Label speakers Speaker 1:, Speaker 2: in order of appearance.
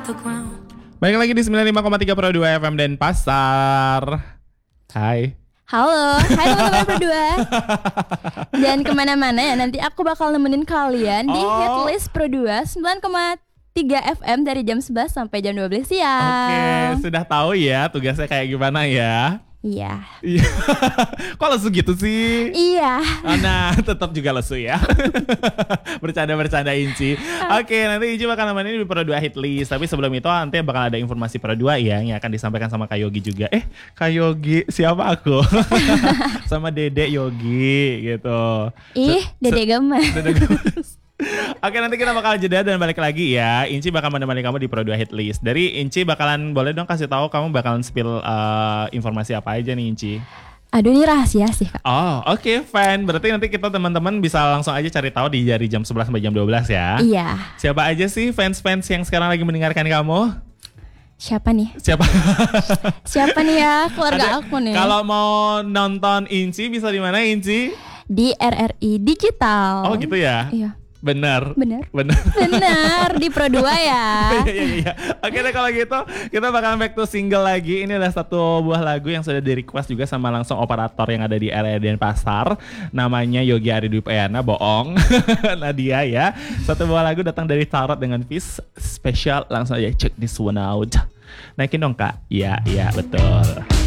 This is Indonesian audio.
Speaker 1: Balik lagi di 95,3 Pro 2 FM Denpasar. Hai.
Speaker 2: Halo, hai teman-teman berdua. Dan kemana-mana ya, nanti aku bakal nemenin kalian di Hitlist Pro 2 9,3 FM dari jam 11 sampai jam 12 siang.
Speaker 1: Oke, sudah tahu ya tugasnya kayak gimana ya?
Speaker 2: Iya.
Speaker 1: Kok lesu gitu sih?
Speaker 2: Iya.
Speaker 1: Nah, tetap juga lesu ya. Bercanda-bercanda Inci. Oke, nanti Inci bakal nemenin di Pro 2 Hitlist. Tapi sebelum itu nanti bakal ada informasi Pro 2 ya, yang akan disampaikan sama Kak Yogi juga. Kak Yogi, siapa aku? Sama Dedek Yogi gitu.
Speaker 2: Dedek gemes.
Speaker 1: Oke, nanti kita bakal jeda dan balik lagi ya. Inci bakal menemani kamu di Pro 2 Hitlist. Dari Inci bakalan, boleh dong kasih tahu kamu bakalan spill informasi apa aja nih Inci?
Speaker 2: Aduh, ini rahasia sih Kak.
Speaker 1: Oh, oke, fine. Berarti nanti kita teman-teman bisa langsung aja cari tahu dari jam 11 sampai jam 12 ya.
Speaker 2: Iya.
Speaker 1: Siapa aja sih fans-fans yang sekarang lagi mendengarkan kamu?
Speaker 2: Siapa nih? Siapa nih ya? Keluarga aku nih.
Speaker 1: Kalau mau nonton Inci bisa di mana Inci?
Speaker 2: Di RRI Digital.
Speaker 1: Oh, gitu ya?
Speaker 2: Iya.
Speaker 1: Benar,
Speaker 2: di Pro 2 ya.
Speaker 1: Iya. Oke deh, kalau gitu kita bakal back to single lagi. Ini adalah satu buah lagu yang sudah di request juga sama langsung operator yang ada di area Denpasar. Namanya Yogi Aridwipayana, bohong. Nadia ya. Satu buah lagu datang dari Tarot dengan Fish spesial. Langsung aja check this one out. Naikin dong Kak. Iya betul.